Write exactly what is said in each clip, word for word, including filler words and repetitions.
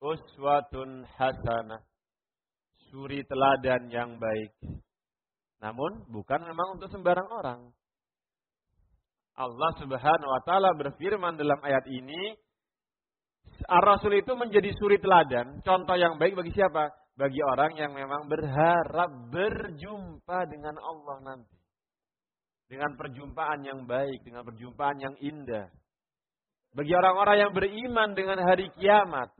uswatun hasanah. Suri teladan yang baik. Namun bukan memang untuk sembarang orang. Allah Subhanahu wa taala berfirman dalam ayat ini, Ar-Rasul itu menjadi suri teladan, contoh yang baik bagi siapa? Bagi orang yang memang berharap berjumpa dengan Allah nanti. Dengan perjumpaan yang baik, dengan perjumpaan yang indah. Bagi orang-orang yang beriman dengan hari kiamat.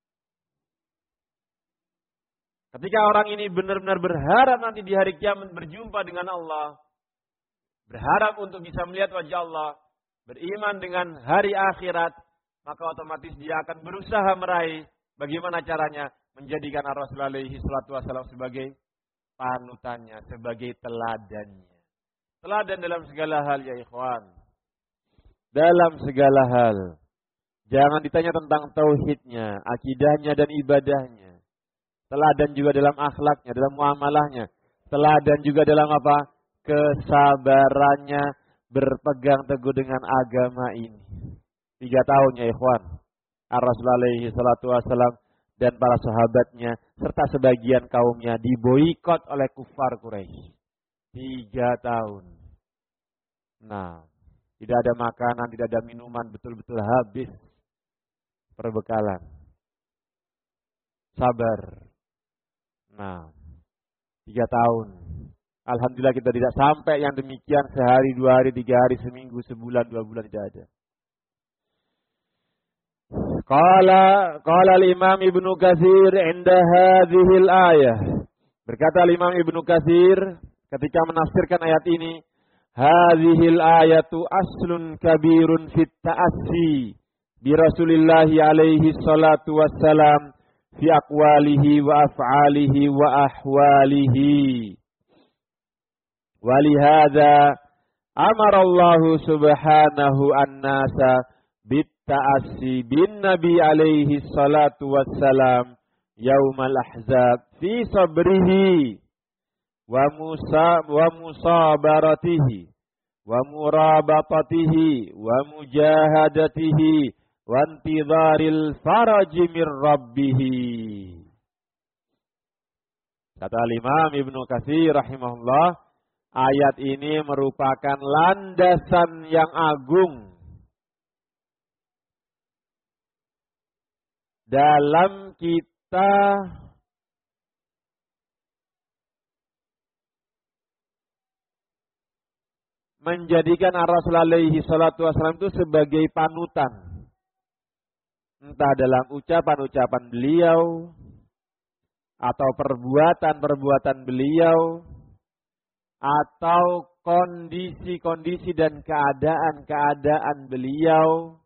Ketika orang ini benar-benar berharap nanti di hari kiamat berjumpa dengan Allah. Berharap untuk bisa melihat wajah Allah. Beriman dengan hari akhirat. Maka otomatis dia akan berusaha meraih. Bagaimana caranya? Menjadikan Ar-Rasul alaihi salatu wassalam sebagai panutannya. Sebagai teladannya. Teladan dalam segala hal ya ikhwan. Dalam segala hal. Jangan ditanya tentang tauhidnya, akidahnya dan ibadahnya. Teladan juga dalam akhlaknya, dalam muamalahnya. Teladan juga dalam apa? Kesabarannya berpegang teguh dengan agama ini. Tiga tahun ya ikhwan. Ar-Rasul alaihi salatu wassalam dan para sahabatnya serta sebagian kaumnya diboikot oleh kufar Quraisy. Tiga tahun. Nah, tidak ada makanan, tidak ada minuman, betul-betul habis perbekalan. Sabar. Nah, tiga tahun. Alhamdulillah kita tidak sampai yang demikian sehari, dua hari, tiga hari, seminggu, sebulan, dua bulan tidak ada. Qala qala al-Imam Ibnu Katsir 'inda hadhil ayah. Berkata Imam Ibnu Katsir ketika menafsirkan ayat ini, hadhil ayatu aslun kabirun fit ta'assi bi Rasulillah alaihi salatu wassalam fi aqwalihi wa af'alihi wa ahwalihi. Walihada amara Allah subhanahu an-nasa bit-ta'assi bin Nabi alaihi salatu wassalam yaumal ahzab fi sabrihi wa musa wa musabaratihi wa murabatatihi wa mujahadatihi wa intidharil faraji mir rabbih. Kata Imam Ibnu Katsir rahimahullah, ayat ini merupakan landasan yang agung dalam kita menjadikan Ar-Rasul alaihi salatu wassalam itu sebagai panutan. Entah dalam ucapan-ucapan beliau atau perbuatan-perbuatan beliau atau kondisi-kondisi dan keadaan-keadaan beliau.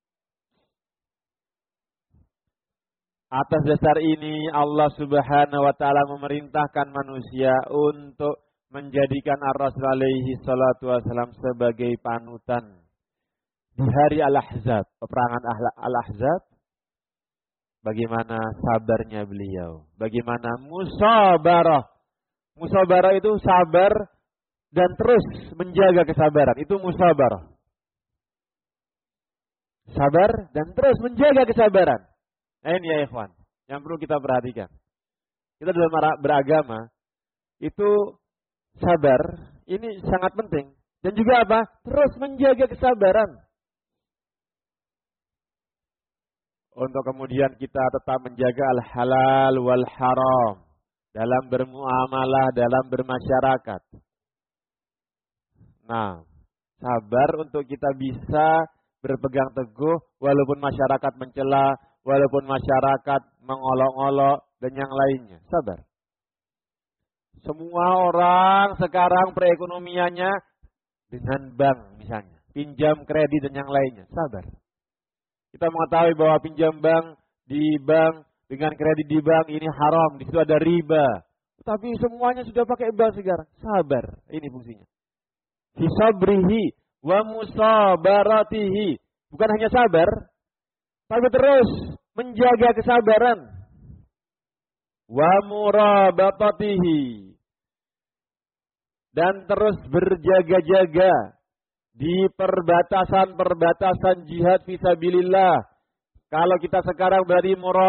Atas dasar ini Allah Subhanahu wa taala memerintahkan manusia untuk menjadikan Ar-Rasul alaihi salatu wassalam sebagai panutan. Di hari Al-Ahzab, peperangan Al-Ahzab, bagaimana sabarnya beliau, bagaimana musabarah. Musabarah itu sabar dan terus menjaga kesabaran, itu musabarah. Sabar dan terus menjaga kesabaran. Nah, ini ya ikhwan, yang perlu kita perhatikan. Kita dalam beragama, itu sabar, ini sangat penting. Dan juga apa? Terus menjaga kesabaran. Untuk kemudian kita tetap menjaga al-halal wal haram. Dalam bermuamalah, dalam bermasyarakat. Nah, sabar untuk kita bisa berpegang teguh walaupun masyarakat mencela, walaupun masyarakat mengolok-olok dan yang lainnya. Sabar. Semua orang sekarang perekonomiannya dengan bank misalnya. Pinjam kredit dan yang lainnya. Sabar. Kita mengetahui bahwa pinjam bank di bank dengan kredit di bank ini haram. Di situ ada riba. Tapi semuanya sudah pakai bank sekarang. Sabar. Ini fungsinya. Fisabrihi wa musabaratihi. Bukan hanya sabar. Tapi terus menjaga kesabaran. Wa murabatatihi. Dan terus berjaga-jaga di perbatasan-perbatasan jihad fisabilillah. Kalau kita sekarang berarti